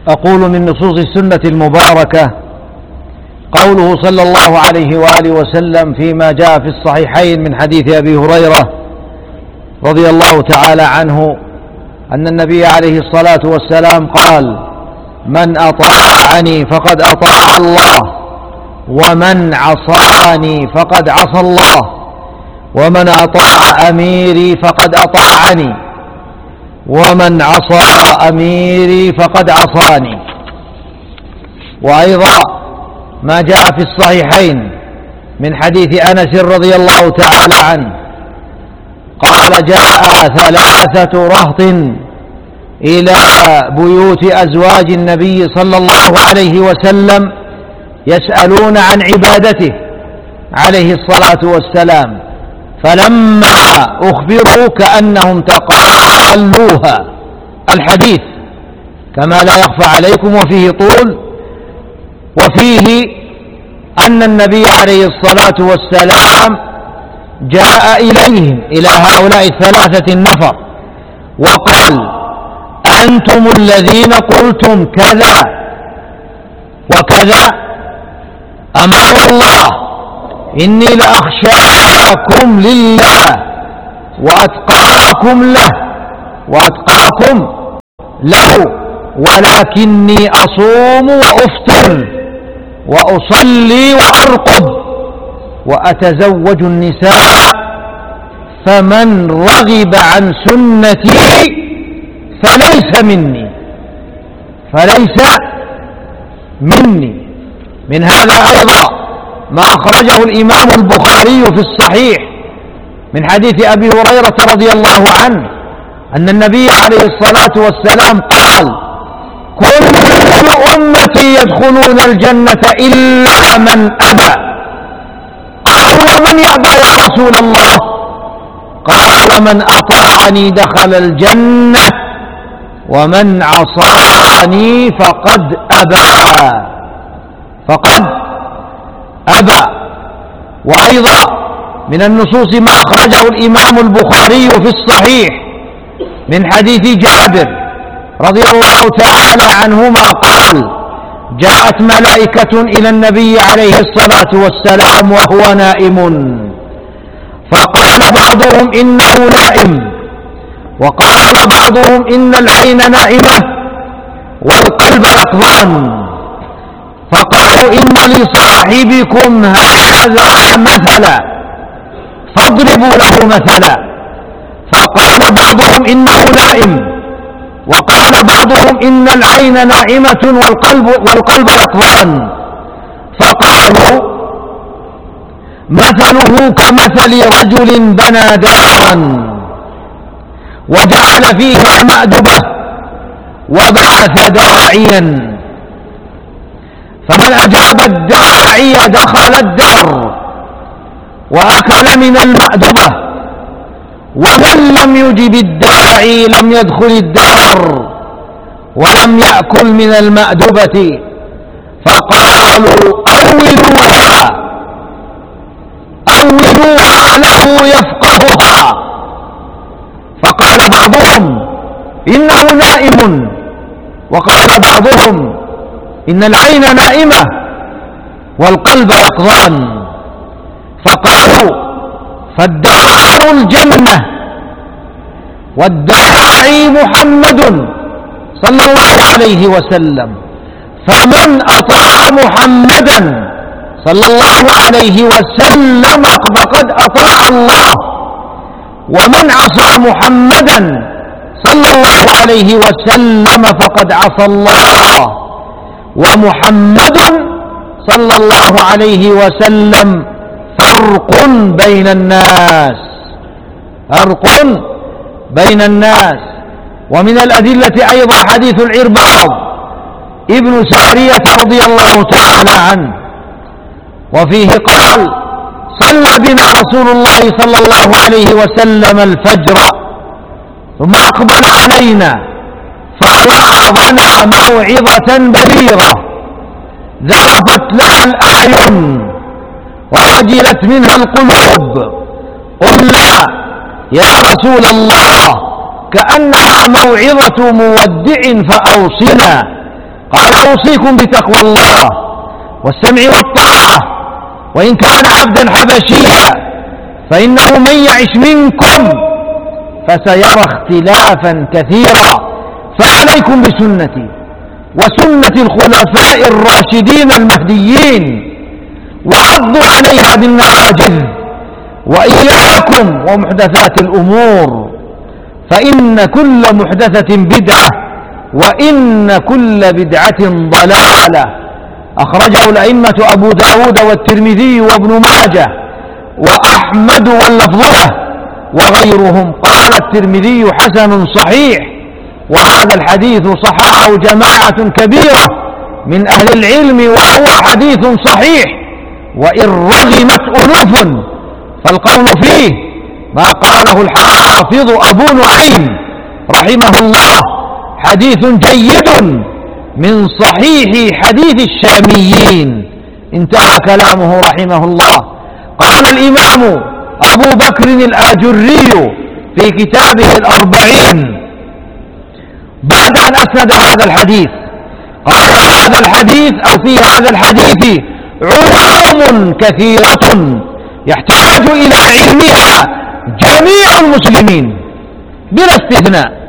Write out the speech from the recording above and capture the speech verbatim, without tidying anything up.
أقول من نصوص السنة المباركة قوله صلى الله عليه وآله وسلم فيما جاء في الصحيحين من حديث أبي هريرة رضي الله تعالى عنه أن النبي عليه الصلاة والسلام قال: من أطاعني فقد أطاع الله، ومن عصاني فقد عصى الله، ومن أطاع أميري فقد أطاعني، ومن عصى أميري فقد عصاني. وأيضا ما جاء في الصحيحين من حديث أنس رضي الله تعالى عنه قال: جاء ثلاثة رهط إلى بيوت أزواج النبي صلى الله عليه وسلم يسألون عن عبادته عليه الصلاة والسلام، فلما أخبروا كأنهم تقالوها. الحديث كما لا يخفى عليكم وفيه طول، وفيه أن النبي عليه الصلاة والسلام جاء إليهم إلى هؤلاء الثلاثة النفر وقال: أنتم الذين قلتم كذا وكذا، أما والله إني لأخشاكم لله وأتقاكم له وأتقاكم له، ولكني أصوم وأفطر وأصلي وأرقد وأتزوج النساء، فمن رغب عن سنتي فليس مني فليس مني. من هذا أيضا ما أخرجه الإمام البخاري في الصحيح من حديث أبي هريرة رضي الله عنه أن النبي عليه الصلاة والسلام قال: كل أمتي يدخلون الجنة إلا من أبى. قالوا: ومن يأبى يا رسول الله؟ قال: من أطاعني دخل الجنة، ومن عصاني فقد أبى فقد أبى. وأيضا من النصوص ما أخرجه الإمام البخاري في الصحيح من حديث جابر رضي الله تعالى عنهما قال: جاءت ملائكة إلى النبي عليه الصلاة والسلام وهو نائم، فقال بعضهم إنه نائم، وقال بعضهم إن العين نائمة والقلب يقظان، فقالوا: إن لصاحبكم هذا مثلا فاضربوا له مثلا. فقال بعضهم إنه نائم، وقال بعضهم إن العين نائمة والقلب, والقلب يقظان، فقالوا: مثله كمثل رجل بنى دارا وجعل فيها مأدبة وبعث داعيا، فمن أجاب الداعي دخل الدار وأكل من المأدبة، ومن لم يجب الداعي لم يدخل الدار ولم يأكل من المأدبة. فقالوا: أولوها أولوها له يفقهها. فقال بعضهم: إنه نائم، وقال بعضهم: إن العين نائمة والقلب يقظان. فقالوا: فالدار الجنة والداعي محمد صلى الله عليه وسلم، فمن أطاع محمدا صلى الله عليه وسلم فقد أطاع الله، ومن عصى محمدا صلى الله عليه وسلم فقد عصى الله، ومحمد صلى الله عليه وسلم فرق بين الناس فرق بين الناس. ومن الأدلة أيضا حديث العرباض ابن سارية رضي الله تعالى عنه، وفيه قال: صلى بنا رسول الله صلى الله عليه وسلم الفجر، ثم أقبل علينا فوعظنا موعظة بليغة ذرفت لها الأعين ووجلت منها القلوب. قلنا: يا رسول الله كأنها موعظة مودع فأوصنا. قال أوصيكم بتقوى الله والسمع والطاعة وإن كان عبدا حبشيا، فإنه من يعش منكم فسيرى اختلافا كثيرا، فعليكم بسنتي وسنة الخلفاء الراشدين المهديين وعضوا عليها بالنواجذ، وإياكم ومحدثات الأمور، فإن كل محدثة بدعة وإن كل بدعة ضلالة. أخرجه الأئمة أبو داود والترمذي وابن ماجه وأحمد واللفظ له وغيرهم. قال الترمذي حسن صحيح، وهذا الحديث صححه جماعة كبيرة من أهل العلم، وهو حديث صحيح وإن رغمت ألوف، فالقول فيه ما قاله الحافظ أبو نعيم رحمه الله حديث جيد من صحيح حديث الشاميين. انتهى كلامه رحمه الله. قال الإمام أبو بكر الآجري في كتابه الأربعين بعد أن أسند هذا الحديث، قال هذا الحديث أو في هذا الحديث علوم كثيرة يحتاج إلى علمها جميع المسلمين بلا استثناء،